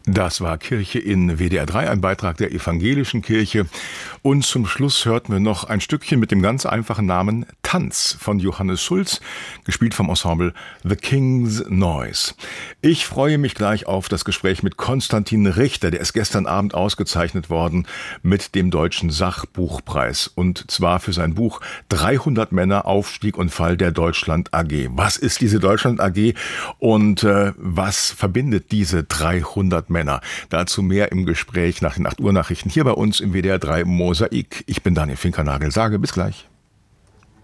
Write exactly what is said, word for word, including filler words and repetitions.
Das war Kirche in W D R drei, ein Beitrag der Evangelischen Kirche. Und zum Schluss hörten wir noch ein Stückchen mit dem ganz einfachen Namen Tanz von Johannes Schulz, gespielt vom Ensemble The King's Noise. Ich freue mich gleich auf das Gespräch mit Konstantin Richter, der ist gestern Abend ausgezeichnet worden mit dem Deutschen Sachbuchpreis. Und zwar für sein Buch dreihundert Männer, Aufstieg und Fall der Deutschland A G. Was ist diese Deutschland A G und äh, was verbindet diese dreihundert Männer? Dazu mehr im Gespräch nach den acht Uhr Nachrichten hier bei uns im W D R drei Mosaik. Ich bin Daniel Finkernagel, sage bis gleich.